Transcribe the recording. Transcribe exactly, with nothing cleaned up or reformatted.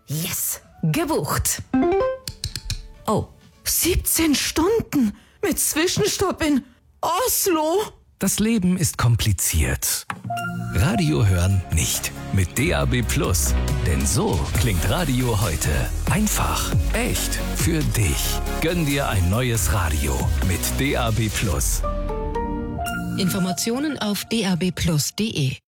Yes, gebucht. Oh, siebzehn Stunden mit Zwischenstopp in Oslo. Das Leben ist kompliziert. Radio hören nicht. Mit D A B Plus. Denn so klingt Radio heute. Einfach, echt, für dich. Gönn dir ein neues Radio mit D A B Plus. Informationen auf d a b plus punkt d e.